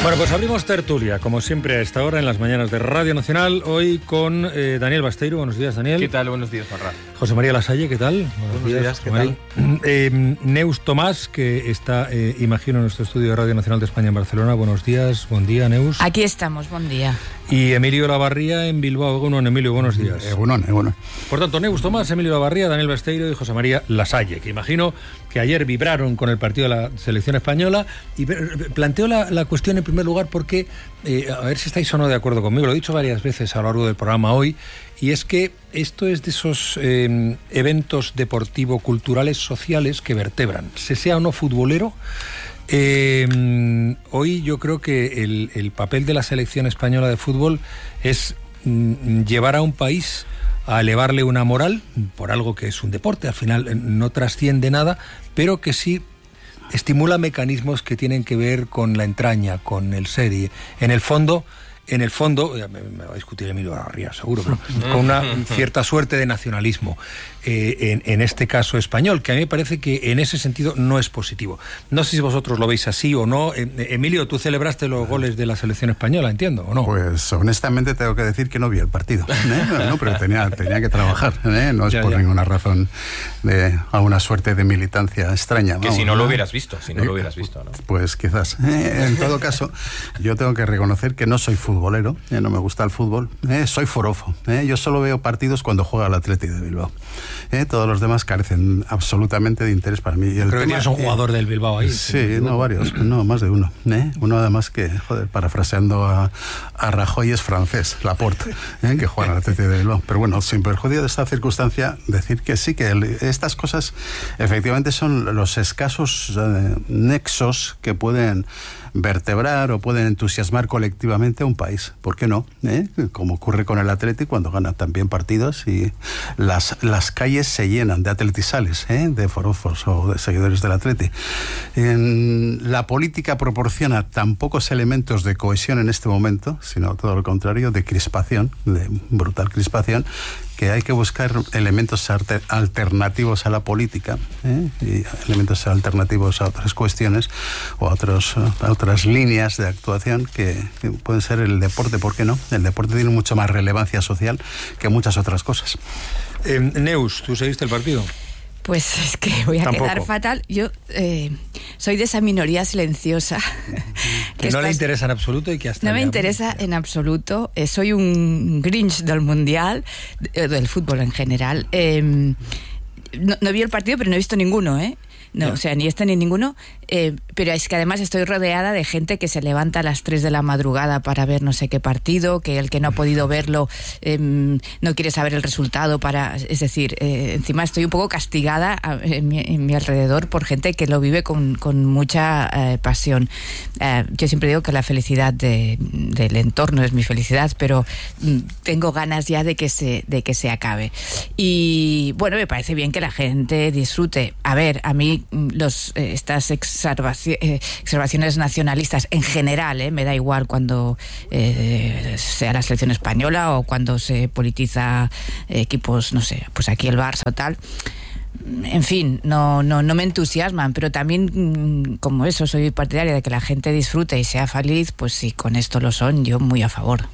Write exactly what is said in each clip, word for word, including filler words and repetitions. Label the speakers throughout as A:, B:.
A: Bueno, pues abrimos tertulia, como siempre a esta hora en las mañanas de Radio Nacional, hoy con eh, Daniel Basteiro. Buenos días, Daniel.
B: ¿Qué tal? Buenos días, Juanra.
A: José María Lasalle, ¿qué tal?
B: Buenos, Buenos días, días, ¿qué tal?
A: Eh, Neus Tomás, que está, eh, imagino, en nuestro estudio de Radio Nacional de España en Barcelona. Buenos días, buen día, Neus.
C: Aquí estamos, buen día.
A: Y Emilio Lavarría en Bilbao. Egunon, Emilio, buenos días.
D: Egunon, Egunon.
A: Por tanto, Neus Tomás, Emilio Lavarría, Daniel Basteiro y José María Lasalle, que imagino que ayer vibraron con el partido de la selección española. Y planteo la, la cuestión en primer lugar porque, eh, a ver si estáis o no de acuerdo conmigo, lo he dicho varias veces a lo largo del programa hoy, y es que esto es de esos eh, eventos deportivo-culturales sociales que vertebran, se sea o no futbolero. Eh, hoy yo creo que el, el papel de la selección española de fútbol es mm, llevar a un país a elevarle una moral por algo que es un deporte, al final no trasciende nada, pero que sí estimula mecanismos que tienen que ver con la entraña, con el ser, y en el fondo, en el fondo, me, me va a discutir Emilio Lavarría seguro, pero con una cierta suerte de nacionalismo, eh, en, en este caso español, que a mí me parece que en ese sentido no es positivo. No sé si vosotros lo veis así o no. Eh, Emilio, tú celebraste los goles de la selección española, entiendo, ¿o no?
D: Pues honestamente tengo que decir que no vi el partido, ¿eh? No, pero tenía, tenía que trabajar, ¿eh? No es ya, por ya. ninguna razón de alguna suerte de militancia extraña.
B: Que vamos, si no, ¿no? lo hubieras visto, si no eh, lo hubieras visto, ¿no?
D: Pues quizás. Eh, en todo caso, yo tengo que reconocer que no soy futbolero, eh, no me gusta el fútbol, eh, soy forofo. Eh, yo solo veo partidos cuando juega el Athletic de Bilbao. Eh, todos los demás carecen absolutamente de interés para mí. Y el
A: Creo que tienes un jugador eh, del Bilbao ahí.
D: Sí, no, varios, no, más de uno. ¿eh? Uno además que, joder, parafraseando a, a Rajoy, es francés, Laporte, ¿eh? que juega en el Athletic de Bilbao. Pero bueno, sin perjuicio de esta circunstancia, decir que sí, que el, estas cosas efectivamente son los escasos eh, nexos que pueden vertebrar o pueden entusiasmar colectivamente a un país. ¿Por qué no? ¿Eh? Como ocurre con el Athletic cuando gana también partidos y las, las calles se llenan de atletizales, ¿eh? de forofos o de seguidores del Athletic. En la política proporciona tan pocos elementos de cohesión en este momento, sino todo lo contrario, de crispación, de brutal crispación, que hay que buscar elementos alter, alternativos a la política, ¿eh? y elementos alternativos a otras cuestiones o a, otros, a otras líneas de actuación que, que pueden ser el deporte, ¿por qué no? El deporte tiene mucho más relevancia social que muchas otras cosas.
A: Eh, Neus, ¿tú seguiste el partido?
C: Pues es que voy a
A: Tampoco.
C: quedar fatal. Yo eh, soy de esa minoría silenciosa.
A: Que, que no le interesa en absoluto y que hasta...
C: No me interesa en absoluto. Eh, soy un Grinch del Mundial, eh, del fútbol en general. Eh, no, no vi el partido, pero no he visto ninguno, ¿eh? No, o sea, ni este ni ninguno, eh, pero es que además estoy rodeada de gente que se levanta a las tres de la madrugada para ver no sé qué partido, que el que no ha podido verlo eh, no quiere saber el resultado para... Es decir, eh, encima estoy un poco castigada a, en, mi, en mi alrededor por gente que lo vive con, con mucha eh, pasión. Eh, yo siempre digo que la felicidad de, del entorno es mi felicidad, pero mm, tengo ganas ya de que se, de que se acabe. Y bueno, me parece bien que la gente disfrute. A ver, a mí los eh, estas exarvaci- eh, observaciones nacionalistas en general, eh, me da igual cuando eh, sea la selección española o cuando se politiza eh, equipos, no sé, pues aquí el Barça o tal. En fin, no, no, no me entusiasman, pero también, como eso, soy partidaria de que la gente disfrute y sea feliz, pues si con esto lo son, yo muy a favor.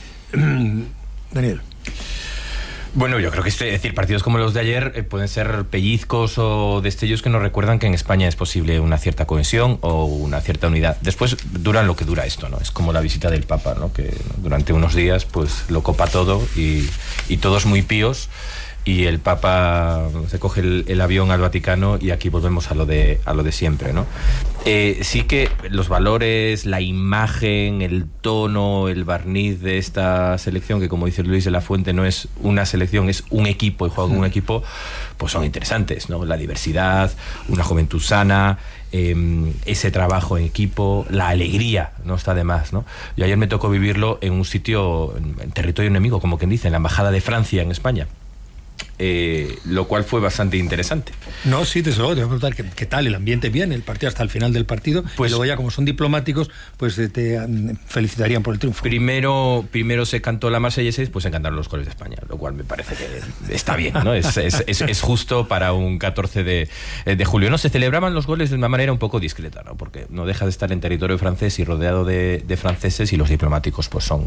A: Daniel.
B: Bueno, yo creo que es decir, partidos como los de ayer eh, pueden ser pellizcos o destellos que nos recuerdan que en España es posible una cierta cohesión o una cierta unidad. Después duran lo que dura esto, ¿no? Es como la visita del Papa, ¿no? Que durante unos días pues lo copa todo y, y todos muy píos. Y el Papa se coge el, el avión al Vaticano y aquí volvemos a lo de, a lo de siempre, ¿no? Eh, sí que los valores, la imagen, el tono, el barniz de esta selección, que como dice Luis de la Fuente no es una selección, es un equipo y juega con un equipo, pues son interesantes, ¿no? La diversidad, una juventud sana, eh, ese trabajo en equipo, la alegría, no está de más, ¿no? Yo ayer me tocó vivirlo en un sitio, en, en territorio enemigo, como quien dice, en la Embajada de Francia en España. eh, lo cual fue bastante interesante.
A: No, sí, desde luego, te voy a preguntar qué, qué tal, el ambiente bien, el partido hasta el final del partido, pues y luego ya como son diplomáticos, pues te, te felicitarían por el triunfo.
B: Primero, primero se cantó la Marsellesa y después se cantaron los goles de España, lo cual me parece que está bien, ¿no? Es, es, es, es justo para un catorce de, de julio. No, se celebraban los goles de una manera un poco discreta, ¿no? Porque no deja de estar en territorio francés y rodeado de, de franceses, y los diplomáticos pues son,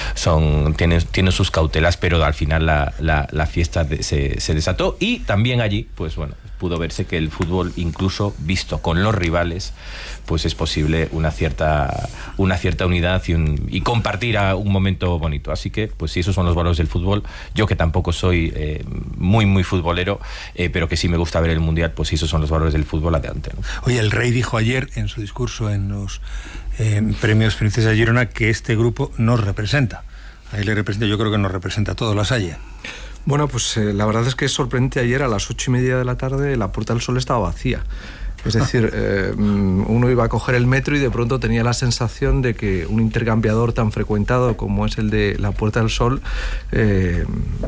B: son tienen, tienen sus cautelas, pero al final la, la, la fiesta de, se, se desató, y también allí, pues bueno, pudo verse que el fútbol, incluso visto con los rivales, pues es posible una cierta una cierta unidad y, un, y compartir a un momento bonito. Así que, pues si esos son los valores del fútbol, yo que tampoco soy eh, muy muy futbolero, eh, pero que sí me gusta ver el Mundial, pues si esos son los valores del fútbol, adelante, ¿no?
A: Oye, el rey dijo ayer en su discurso en los eh, premios Princesa Girona que este grupo nos representa. A él le representa, yo creo que nos representa a todos, La Salle.
E: Bueno, pues eh, la verdad es que es sorprendente. Ayer a las ocho y media de la tarde la Puerta del Sol estaba vacía. Es decir, eh, uno iba a coger el metro y de pronto tenía la sensación de que un intercambiador tan frecuentado como es el de la Puerta del Sol eh,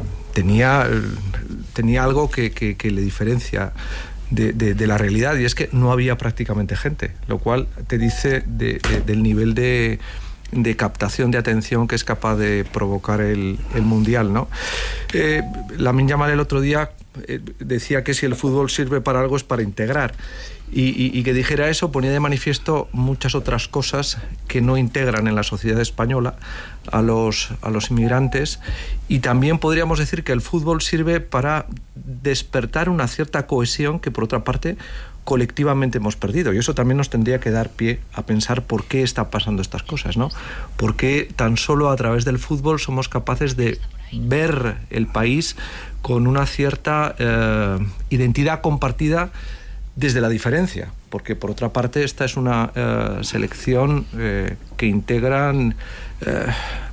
E: tenía, tenía algo que, que, que le diferencia de, de, de la realidad, y es que no había prácticamente gente, lo cual te dice de, de, del nivel de... de captación de atención que es capaz de provocar el, el Mundial, ¿no? Eh, Lamine Yamal el otro día eh, decía que si el fútbol sirve para algo es para integrar, y, y, y que dijera eso ponía de manifiesto muchas otras cosas que no integran en la sociedad española a los, a los inmigrantes, y también podríamos decir que el fútbol sirve para despertar una cierta cohesión que, por otra parte, colectivamente hemos perdido, y eso también nos tendría que dar pie a pensar por qué está pasando estas cosas, ¿no? Por qué tan solo a través del fútbol somos capaces de ver el país con una cierta eh, identidad compartida desde la diferencia, porque por otra parte esta es una eh, selección eh, que integran eh,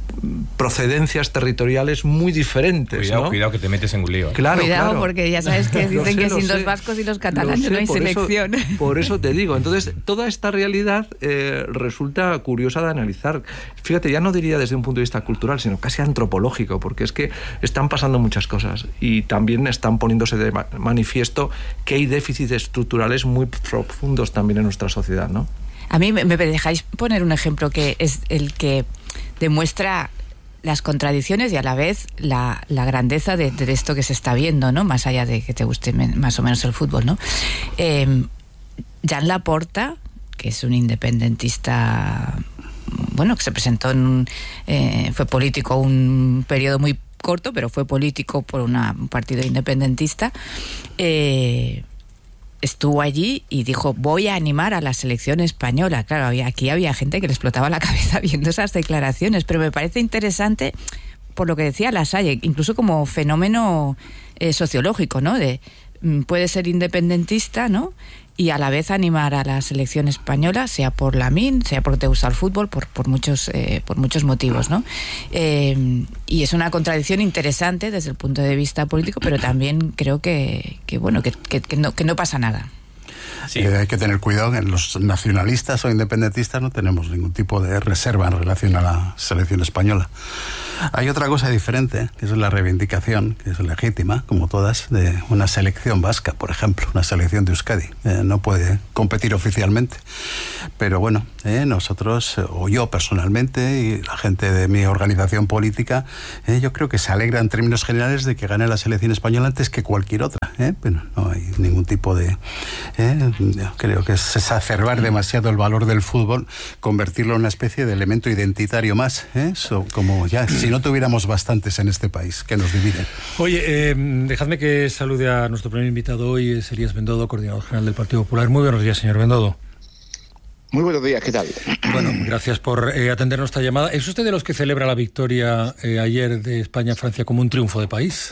E: procedencias territoriales muy diferentes.
B: Cuidado,
E: ¿no?
B: cuidado que te metes en un lío. ¿eh?
E: Claro,
C: Cuidado,
E: claro.
C: porque ya sabes que dicen
E: sé,
C: que sin
E: sé.
C: los vascos y los catalanes
E: sé,
C: no hay
E: por
C: selección.
E: Eso, por eso te digo. Entonces, toda esta realidad eh, resulta curiosa de analizar. Fíjate, ya no diría desde un punto de vista cultural, sino casi antropológico, porque es que están pasando muchas cosas y también están poniéndose de manifiesto que hay déficits estructurales muy profundos también en nuestra sociedad, ¿no?
C: A mí me, me dejáis poner un ejemplo que es el que demuestra las contradicciones y a la vez la, la grandeza de, de esto que se está viendo, ¿no? Más allá de que te guste más o menos el fútbol, ¿no? Eh, Jan Laporta, que es un independentista, bueno, que se presentó en, eh, fue político un periodo muy corto, pero fue político por una, un partido independentista, eh, estuvo allí y dijo, voy a animar a la selección española. Claro, había, aquí había gente que le explotaba la cabeza viendo esas declaraciones, pero me parece interesante por lo que decía La Salle, incluso como fenómeno eh, sociológico, ¿no? De, puede ser independentista, ¿no? Y a la vez animar a la selección española, sea por Lamine, sea porque te gusta el fútbol, por, por, muchos, eh, por muchos motivos, ¿no? Eh, y es una contradicción interesante desde el punto de vista político, pero también creo que, que bueno, que, que, que, no, que no pasa nada.
D: Sí. Eh, hay que tener cuidado, en los nacionalistas o independentistas no tenemos ningún tipo de reserva en relación a la selección española. Hay otra cosa diferente, que es la reivindicación, que es legítima, como todas, de una selección vasca, por ejemplo, una selección de Euskadi. Eh, no puede competir oficialmente. Pero bueno, eh, nosotros, o yo personalmente, y la gente de mi organización política, eh, yo creo que se alegra en términos generales de que gane la selección española antes que cualquier otra. Eh, pero no hay ningún tipo de... Eh, creo que es exacerbar demasiado el valor del fútbol, convertirlo en una especie de elemento identitario más, ¿eh? So, como ya, si no tuviéramos bastantes en este país que nos dividen.
A: Oye, eh, dejadme que salude a nuestro primer invitado hoy, es Elías Bendodo, coordinador general del Partido Popular. Muy buenos días, señor Bendodo.
F: Muy buenos días, ¿qué tal?
A: Bueno, gracias por eh, atender nuestra llamada. ¿Es usted de los que celebra la victoria eh, ayer de España-Francia como un triunfo de país?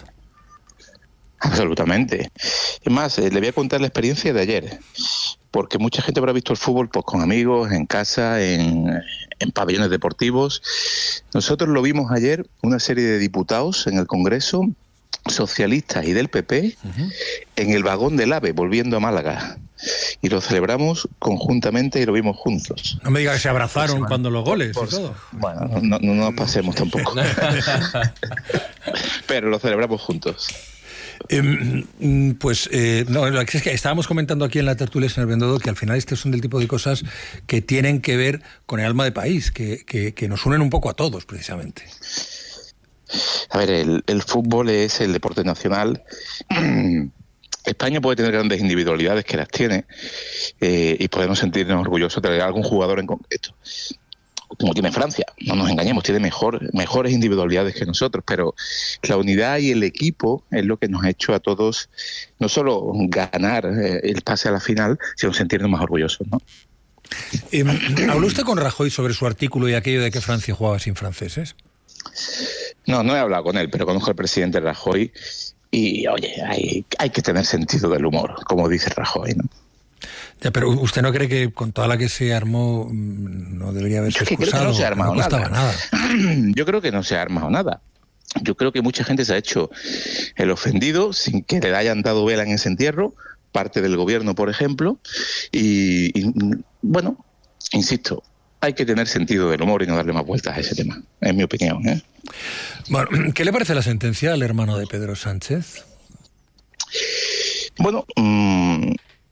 F: Absolutamente. Es más, eh, le voy a contar la experiencia de ayer, porque mucha gente habrá visto el fútbol pues con amigos, en casa, en, en pabellones deportivos. Nosotros lo vimos ayer, una serie de diputados en el Congreso, socialistas y del P P, uh-huh. en el vagón del AVE, volviendo a Málaga. Y lo celebramos conjuntamente y lo vimos juntos.
A: No me diga que se abrazaron pues, cuando los goles
F: por,
A: y todo.
F: Bueno, no, no, no nos pasemos tampoco. Pero lo celebramos juntos.
A: Eh, pues eh, no, es que estábamos comentando aquí en la tertulia, señor Bendodo, que al final estos son del tipo de cosas que tienen que ver con el alma de país, que, que, que nos unen un poco a todos, precisamente.
F: A ver, el, el fútbol es el deporte nacional. España puede tener grandes individualidades, que las tiene, eh, y podemos sentirnos orgullosos de algún jugador en concreto, como tiene Francia. No nos engañemos, tiene mejor, mejores individualidades que nosotros, pero la unidad y el equipo es lo que nos ha hecho a todos no solo ganar eh, el pase a la final, sino sentirnos más orgullosos, ¿no?
A: Eh, ¿Habló usted con Rajoy sobre su artículo y aquello de que Francia jugaba sin franceses?
F: No, no he hablado con él, pero conozco al presidente Rajoy y, oye, hay, hay que tener sentido del humor, como dice Rajoy, ¿no?
A: Ya, pero ¿usted no cree que con toda la que se armó no debería haberse
F: excusado? Yo creo que no se ha armado nada. nada. Yo creo que no se ha armado nada. Yo creo que mucha gente se ha hecho el ofendido sin que le hayan dado vela en ese entierro, parte del gobierno, por ejemplo, y, y bueno, insisto, hay que tener sentido del humor y no darle más vueltas a ese tema, en mi opinión, ¿eh?
A: Bueno, ¿qué le parece la sentencia al hermano de Pedro Sánchez?
F: Bueno, mmm,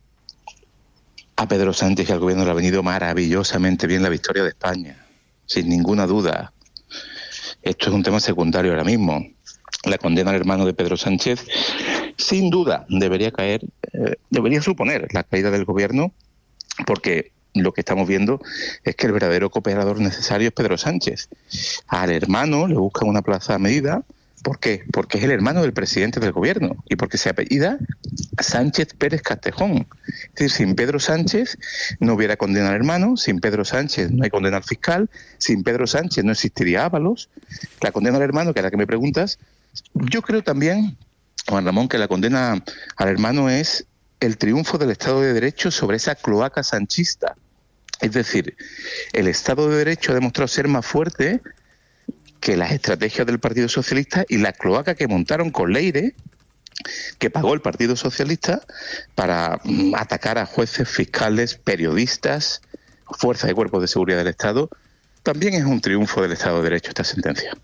F: a Pedro Sánchez y al gobierno le ha venido maravillosamente bien la victoria de España, sin ninguna duda. Esto es un tema secundario ahora mismo. La condena al hermano de Pedro Sánchez, sin duda, debería caer, eh, debería suponer la caída del gobierno, porque lo que estamos viendo es que el verdadero cooperador necesario es Pedro Sánchez. Al hermano le buscan una plaza a medida. ¿Por qué? Porque es el hermano del presidente del gobierno y porque se apellida Sánchez Pérez Castejón. Es decir, sin Pedro Sánchez no hubiera condena al hermano, sin Pedro Sánchez no hay condena al fiscal, sin Pedro Sánchez no existiría Ábalos. La condena al hermano, que es la que me preguntas, yo creo también, Juan Ramón, que la condena al hermano es el triunfo del Estado de Derecho sobre esa cloaca sanchista. Es decir, el Estado de Derecho ha demostrado ser más fuerte que las estrategias del Partido Socialista y la cloaca que montaron con Leire, que pagó el Partido Socialista para mm, atacar a jueces, fiscales, periodistas, fuerzas y cuerpos de seguridad del Estado. También es un triunfo del Estado de Derecho esta sentencia.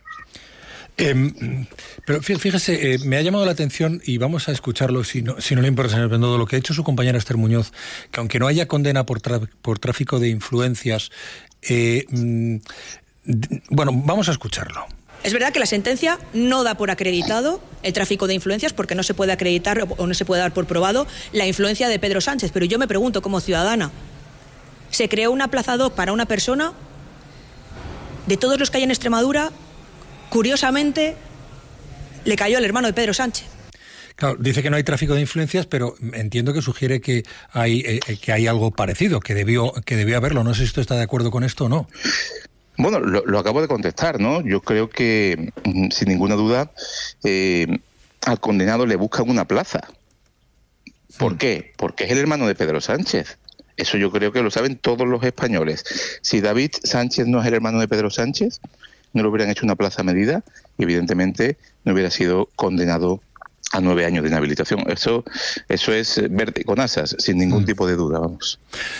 A: Eh, pero fíjese, eh, me ha llamado la atención, y vamos a escucharlo si no, si no le importa, señor Bendodo, lo que ha hecho su compañera Esther Muñoz, que aunque no haya condena por, tra- por tráfico de influencias, eh, mm, bueno, vamos a escucharlo.
G: Es verdad que la sentencia no da por acreditado el tráfico de influencias, porque no se puede acreditar o no se puede dar por probado la influencia de Pedro Sánchez, pero yo me pregunto, como ciudadana, ¿se creó una plaza doc para una persona? De todos los que hay en Extremadura, curiosamente, le cayó al hermano de Pedro Sánchez.
A: Claro, dice que no hay tráfico de influencias, pero entiendo que sugiere que hay eh, que hay algo parecido, que debió que debió haberlo. No sé si usted está de acuerdo con esto o no.
F: Bueno, lo, lo acabo de contestar, ¿no? Yo creo que, sin ninguna duda, eh, al condenado le buscan una plaza. ¿Por qué? Porque es el hermano de Pedro Sánchez. Eso yo creo que lo saben todos los españoles. Si David Sánchez no es el hermano de Pedro Sánchez, no le hubieran hecho una plaza a medida y evidentemente no hubiera sido condenado a nueve años de inhabilitación. Eso, eso es verde con asas, sin ningún tipo de duda, vamos.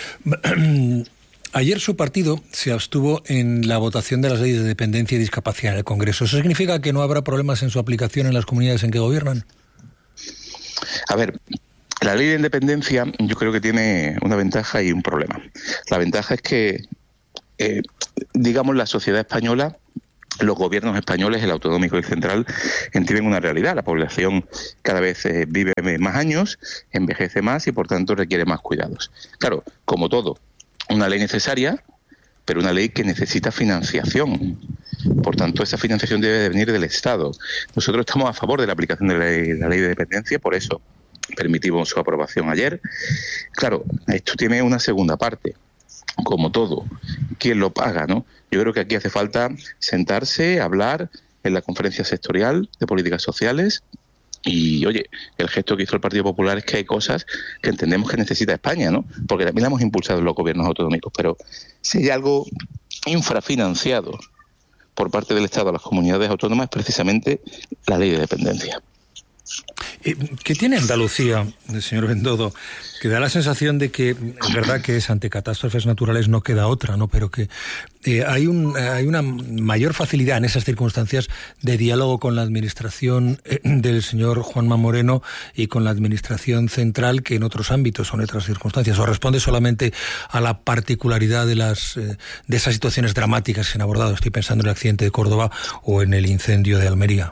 A: Ayer su partido se abstuvo en la votación de las leyes de dependencia y discapacidad en el Congreso. ¿Eso significa que no habrá problemas en su aplicación en las comunidades en que gobiernan?
F: A ver, la ley de independencia yo creo que tiene una ventaja y un problema. La ventaja es que, eh, digamos, la sociedad española, los gobiernos españoles, el autonómico y el central, entienden una realidad. La población cada vez eh, vive más años, envejece más y por tanto requiere más cuidados. Claro, como todo, una ley necesaria, pero una ley que necesita financiación. Por tanto, esa financiación debe de venir del Estado. Nosotros estamos a favor de la aplicación de la ley, de la ley de dependencia, por eso permitimos su aprobación ayer. Claro, esto tiene una segunda parte. Como todo, ¿quién lo paga, no? Yo creo que aquí hace falta sentarse, hablar en la conferencia sectorial de políticas sociales y, oye, el gesto que hizo el Partido Popular es que hay cosas que entendemos que necesita España, ¿no? Porque también la hemos impulsado en los gobiernos autonómicos, pero si hay algo infrafinanciado por parte del Estado a las comunidades autónomas es precisamente la ley de dependencia.
A: ¿Qué tiene Andalucía, señor Bendodo? Que da la sensación de que, es verdad que es ante catástrofes naturales no queda otra, ¿no? Pero que eh, hay, un, hay una mayor facilidad en esas circunstancias de diálogo con la administración eh, del señor Juanma Moreno y con la administración central que en otros ámbitos o en otras circunstancias. ¿O responde solamente a la particularidad de, las, eh, de esas situaciones dramáticas que se han abordado? Estoy pensando en el accidente de Córdoba o en el incendio de Almería.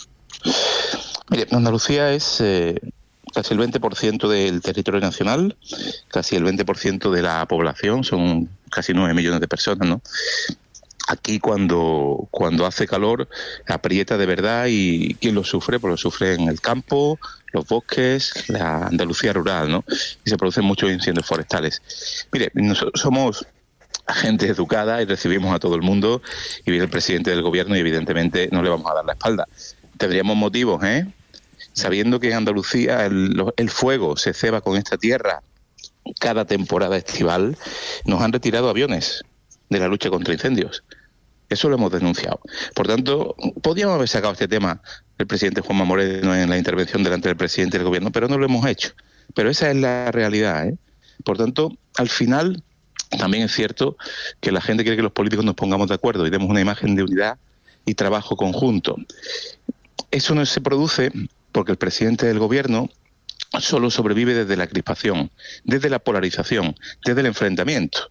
F: Mire, Andalucía es eh, casi el veinte por ciento del territorio nacional, casi el veinte por ciento de la población, son casi nueve millones de personas, ¿no? Aquí cuando, cuando hace calor aprieta de verdad, y ¿quién lo sufre? Pues lo sufre en el campo, los bosques, la Andalucía rural, ¿no? Y se producen muchos incendios forestales. Mire, nosotros somos gente educada y recibimos a todo el mundo, y viene el presidente del gobierno y evidentemente no le vamos a dar la espalda. Tendríamos motivos, ¿eh? Sabiendo que en Andalucía el, el fuego se ceba con esta tierra cada temporada estival, nos han retirado aviones de la lucha contra incendios. Eso lo hemos denunciado. Por tanto, podíamos haber sacado este tema el presidente Juanma Moreno en la intervención delante del presidente del gobierno, pero no lo hemos hecho. Pero esa es la realidad, ¿eh? Por tanto, al final, también es cierto que la gente quiere que los políticos nos pongamos de acuerdo y demos una imagen de unidad y trabajo conjunto. Eso no se produce porque el presidente del gobierno solo sobrevive desde la crispación, desde la polarización, desde el enfrentamiento.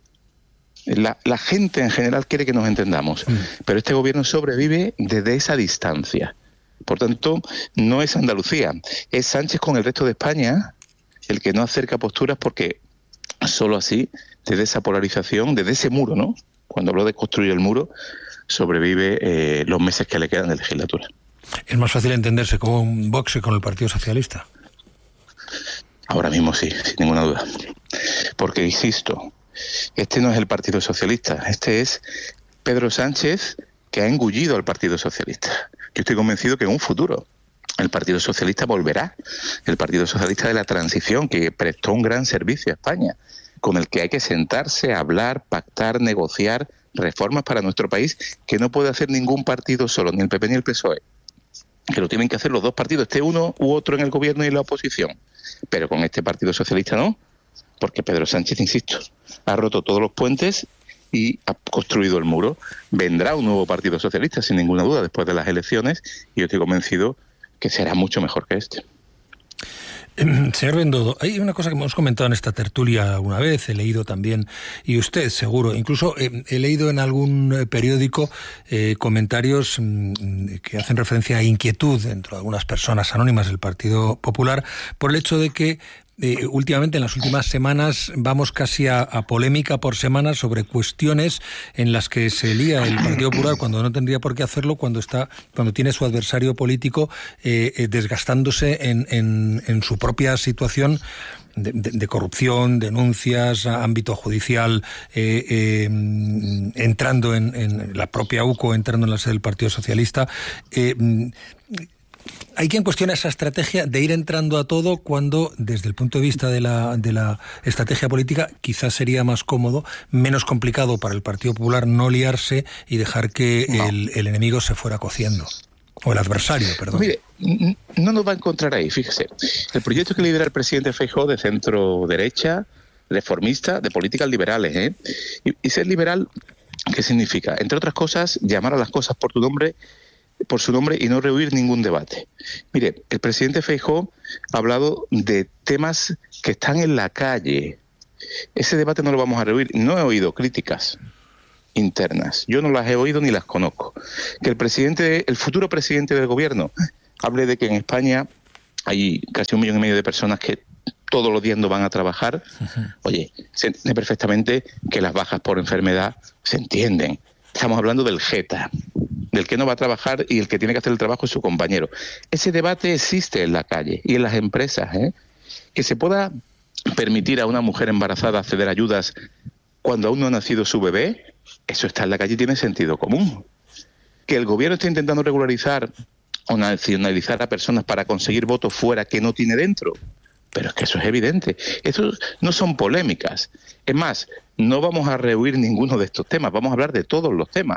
F: La, la gente en general quiere que nos entendamos, mm. pero este gobierno sobrevive desde esa distancia. Por tanto, no es Andalucía, es Sánchez con el resto de España el que no acerca posturas, porque solo así, desde esa polarización, desde ese muro, ¿no? Cuando habló de construir el muro, sobrevive eh, los meses que le quedan de legislatura.
A: ¿Es más fácil entenderse como un boxe con el Partido Socialista?
F: Ahora mismo sí, sin ninguna duda. Porque, insisto, este no es el Partido Socialista, este es Pedro Sánchez, que ha engullido al Partido Socialista. Yo estoy convencido que en un futuro el Partido Socialista volverá, el Partido Socialista de la transición, que prestó un gran servicio a España, con el que hay que sentarse, hablar, pactar, negociar reformas para nuestro país, que no puede hacer ningún partido solo, ni el P P ni el P S O E. Que lo tienen que hacer los dos partidos, esté uno u otro en el gobierno y en la oposición. Pero con este Partido Socialista no, porque Pedro Sánchez, insisto, ha roto todos los puentes y ha construido el muro. Vendrá un nuevo Partido Socialista, sin ninguna duda, después de las elecciones, y yo estoy convencido que será mucho mejor que este.
A: Señor Bendodo, hay una cosa que hemos comentado en esta tertulia alguna vez, he leído también, y usted seguro, incluso eh, he leído en algún eh, periódico eh, comentarios mm, que hacen referencia a inquietud dentro de algunas personas anónimas del Partido Popular por el hecho de que Eh, últimamente, en las últimas semanas, vamos casi a, a polémica por semana sobre cuestiones en las que se lía el Partido Popular cuando no tendría por qué hacerlo, cuando está, cuando tiene su adversario político eh, eh, desgastándose en, en, en su propia situación de, de, de corrupción, denuncias, ámbito judicial, eh, eh, entrando en, en la propia U C O, entrando en la sede del Partido Socialista. Eh, Hay quien cuestiona esa estrategia de ir entrando a todo cuando, desde el punto de vista de la, de la estrategia política, quizás sería más cómodo, menos complicado para el Partido Popular no liarse y dejar que no. el, el enemigo se fuera cociendo. O el adversario, perdón.
F: Mire, no nos va a encontrar ahí, fíjese. El proyecto que lidera el presidente Feijóo, de centro-derecha, reformista, de políticas liberales, ¿eh? Y, y ser liberal, ¿qué significa? Entre otras cosas, llamar a las cosas por tu nombre por su nombre y no rehuir ningún debate. Mire, el presidente Feijóo ha hablado de temas que están en la calle. Ese debate no lo vamos a rehuir. No he oído críticas internas. Yo no las he oído ni las conozco. Que el presidente, el futuro presidente del gobierno hable de que en España hay casi un millón y medio de personas que todos los días no van a trabajar. Uh-huh. Oye, se entiende perfectamente que las bajas por enfermedad se entienden. Estamos hablando del jeta, del que no va a trabajar y el que tiene que hacer el trabajo es su compañero. Ese debate existe en la calle y en las empresas, ¿eh? Que se pueda permitir a una mujer embarazada acceder a ayudas cuando aún no ha nacido su bebé, eso está en la calle y tiene sentido común. Que el gobierno esté intentando regularizar o nacionalizar a personas para conseguir votos fuera que no tiene dentro, pero es que eso es evidente. Eso no son polémicas. Es más, no vamos a rehuir ninguno de estos temas, vamos a hablar de todos los temas.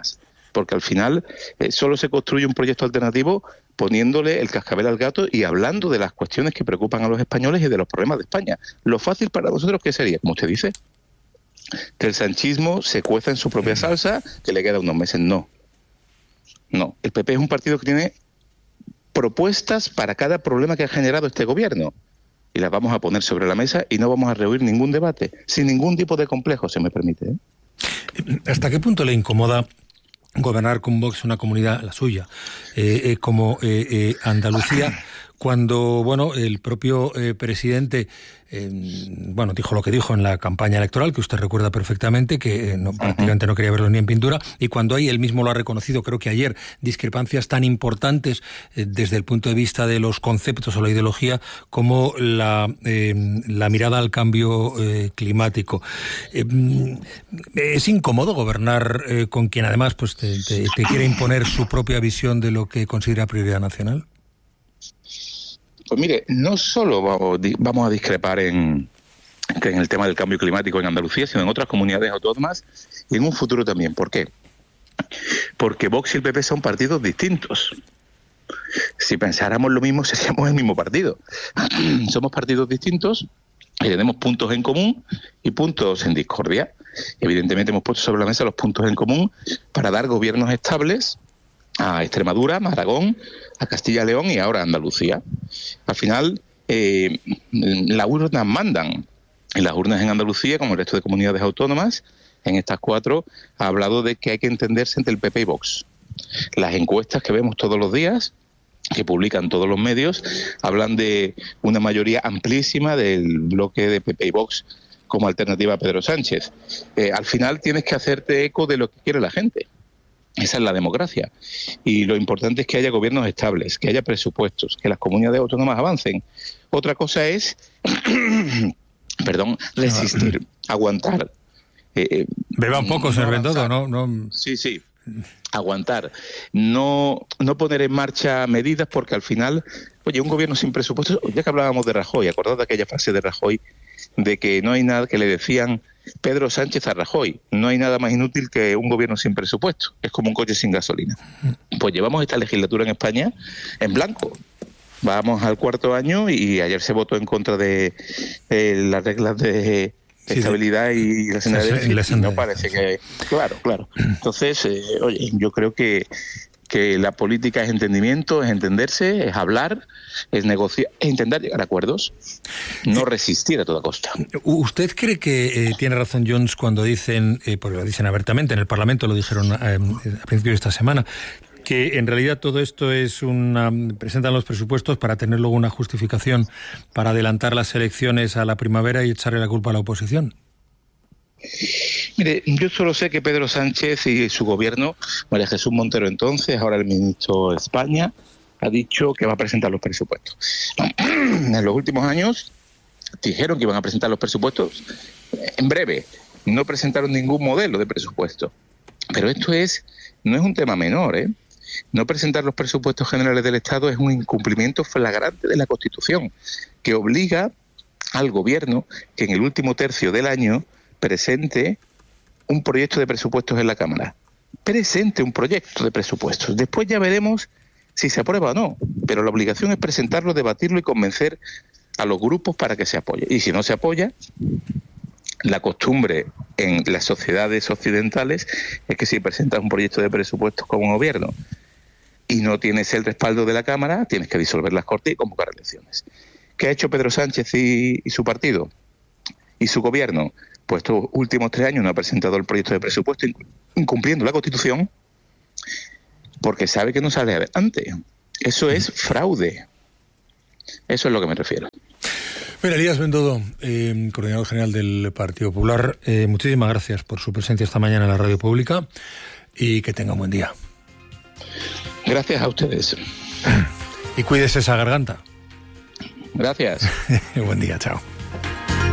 F: porque al final eh, solo se construye un proyecto alternativo poniéndole el cascabel al gato y hablando de las cuestiones que preocupan a los españoles y de los problemas de España. Lo fácil para nosotros, ¿qué sería? Como usted dice, que el sanchismo se cueza en su propia salsa, que le queda unos meses. No. No. El P P es un partido que tiene propuestas para cada problema que ha generado este gobierno. Y las vamos a poner sobre la mesa y no vamos a rehuir ningún debate, sin ningún tipo de complejo, se me permite, ¿eh?
A: ¿Hasta qué punto le incomoda gobernar con Vox una comunidad, la suya, eh, eh, como eh, eh, Andalucía, cuando, bueno, el propio eh, presidente, eh, bueno, dijo lo que dijo en la campaña electoral, que usted recuerda perfectamente, que eh, no, prácticamente no quería verlo ni en pintura, y cuando ahí él mismo lo ha reconocido, creo que ayer, discrepancias tan importantes eh, desde el punto de vista de los conceptos o la ideología, como la, eh, la mirada al cambio eh, climático. Eh, ¿Es incómodo gobernar eh, con quien además pues te, te, te quiere imponer su propia visión de lo que considera prioridad nacional?
F: Pues mire, no solo vamos, vamos a discrepar en, en el tema del cambio climático en Andalucía, sino en otras comunidades autónomas y en un futuro también. ¿Por qué? Porque Vox y el P P son partidos distintos. Si pensáramos lo mismo, seríamos el mismo partido. Somos partidos distintos y tenemos puntos en común y puntos en discordia. Evidentemente hemos puesto sobre la mesa los puntos en común para dar gobiernos estables a Extremadura, a Aragón, a Castilla y León y ahora a Andalucía. Al final, eh, las urnas mandan. En las urnas en Andalucía, como el resto de comunidades autónomas, en estas cuatro, ha hablado de que hay que entenderse entre el P P y Vox. Las encuestas que vemos todos los días, que publican todos los medios, hablan de una mayoría amplísima del bloque de P P y Vox como alternativa a Pedro Sánchez. Eh, al final tienes que hacerte eco de lo que quiere la gente. Esa es la democracia. Y lo importante es que haya gobiernos estables, que haya presupuestos, que las comunidades autónomas avancen. Otra cosa es, perdón, resistir, aguantar. Eh,
A: Beba un poco,
F: no
A: señor Bendodo, ¿no? no...
F: Sí, sí. Aguantar. No, no poner en marcha medidas porque al final, oye, un gobierno sin presupuestos, ya que hablábamos de Rajoy, acordad de aquella frase de Rajoy de que no hay nada que le decían Pedro Sánchez a Rajoy, no hay nada más inútil que un gobierno sin presupuesto, es como un coche sin gasolina. Pues llevamos esta legislatura en España en blanco. Vamos al cuarto año y ayer se votó en contra de eh, las reglas de estabilidad y la senda de déficit, y no parece que... Claro, claro. Entonces, eh, oye, yo creo que que la política es entendimiento, es entenderse, es hablar, es negociar, es intentar llegar a acuerdos, no resistir a toda costa.
A: ¿Usted cree que eh, tiene razón Junts cuando dicen, eh, porque lo dicen abiertamente, en el Parlamento lo dijeron eh, a principios de esta semana, que en realidad todo esto es una... presentan los presupuestos para tener luego una justificación para adelantar las elecciones a la primavera y echarle la culpa a la oposición?
F: Mire, yo solo sé que Pedro Sánchez y su gobierno, María Jesús Montero entonces, ahora el ministro de España, ha dicho que va a presentar los presupuestos. En los últimos años dijeron que iban a presentar los presupuestos en breve. No presentaron ningún modelo de presupuesto. Pero esto es no es un tema menor, ¿eh? No presentar los presupuestos generales del Estado es un incumplimiento flagrante de la Constitución, que obliga al gobierno que en el último tercio del año presente un proyecto de presupuestos en la Cámara. Presente un proyecto de presupuestos. Después ya veremos si se aprueba o no, pero la obligación es presentarlo, debatirlo y convencer a los grupos para que se apoye. Y si no se apoya, la costumbre en las sociedades occidentales es que si presentas un proyecto de presupuestos como gobierno y no tienes el respaldo de la Cámara, tienes que disolver las Cortes y convocar elecciones. ¿Qué ha hecho Pedro Sánchez y, y su partido? Y su gobierno, pues estos últimos tres años no ha presentado el proyecto de presupuesto incumpliendo la Constitución porque sabe que no sale adelante. Eso es fraude. Eso es a lo que me refiero.
A: Bueno, Elías Bendodo, eh, coordinador general del Partido Popular, eh, muchísimas gracias por su presencia esta mañana en la radio pública y que tenga un buen día.
F: Gracias a ustedes.
A: Y cuídese esa garganta.
F: Gracias.
A: Buen día, chao.